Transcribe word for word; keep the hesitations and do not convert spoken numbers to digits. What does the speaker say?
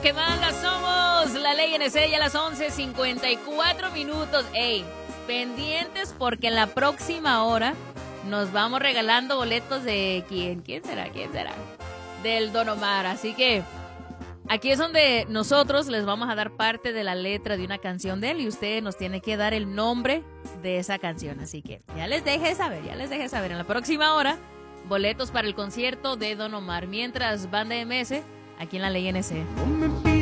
¿Qué manda? Somos la Ley N C, ya a las once cincuenta y cuatro minutos. Ey, pendientes porque en la próxima hora nos vamos regalando boletos de... ¿Quién? ¿Quién será? ¿Quién será? Del Don Omar. Así que aquí es donde nosotros les vamos a dar parte de la letra de una canción de él y usted nos tiene que dar el nombre de esa canción. Así que ya les dejé saber, ya les dejé saber. En la próxima hora, boletos para el concierto de Don Omar. Mientras, Banda M S, aquí en la Ley N C.